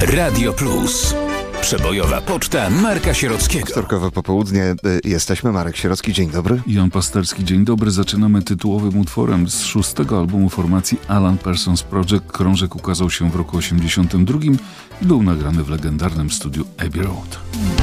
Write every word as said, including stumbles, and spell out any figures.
Radio Plus. Przebojowa poczta Marka Sierockiego. Wtorkowe popołudnie. Jesteśmy. Marek Sierocki, dzień dobry. Jan Pasterski, dzień dobry. Zaczynamy tytułowym utworem z szóstego albumu formacji Alan Parsons Project. Krążek ukazał się w roku osiemdziesiątym drugim i był nagrany w legendarnym studiu Abbey Road.